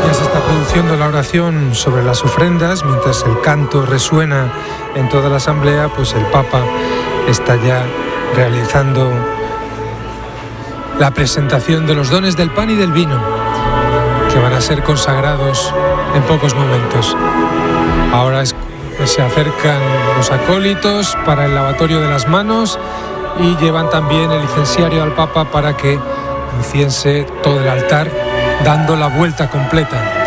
Ya se está produciendo la oración sobre las ofrendas, mientras el canto resuena en toda la asamblea, pues el Papa está ya realizando la presentación de los dones del pan y del vino, que van a ser consagrados en pocos momentos. Ahora se acercan los acólitos para el lavatorio de las manos y llevan también el incenciario al Papa para que inciense todo el altar, dando la vuelta completa.